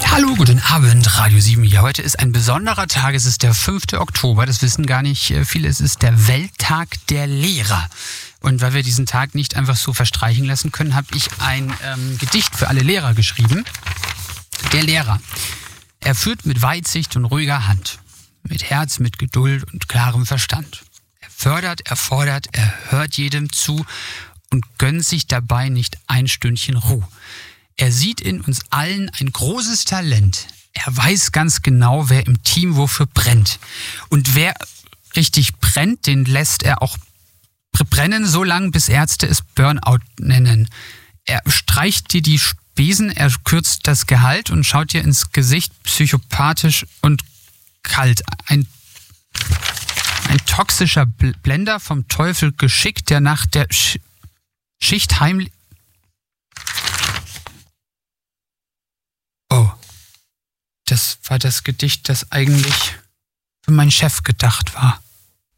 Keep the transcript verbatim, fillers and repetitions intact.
Hallo, guten Abend, Radio sieben hier. Heute ist ein besonderer Tag, es ist der fünfte Oktober, das wissen gar nicht viele, es ist der Welttag der Lehrer. Und weil wir diesen Tag nicht einfach so verstreichen lassen können, habe ich ein ähm, Gedicht für alle Lehrer geschrieben. Der Lehrer, er führt mit Weitsicht und ruhiger Hand, mit Herz, mit Geduld und klarem Verstand. Er fördert, er fordert, er hört jedem zu und gönnt sich dabei nicht ein Stündchen Ruhe. Er sieht in uns allen ein großes Talent. Er weiß ganz genau, wer im Team wofür brennt. Und wer richtig brennt, den lässt er auch brennen, so lange bis Ärzte es Burnout nennen. Er streicht dir die Spesen, er kürzt das Gehalt und schaut dir ins Gesicht psychopathisch und kalt. Ein, ein toxischer Blender vom Teufel geschickt, der nach der Sch- Schicht heimlich... Oh, das war das Gedicht, das eigentlich für meinen Chef gedacht war.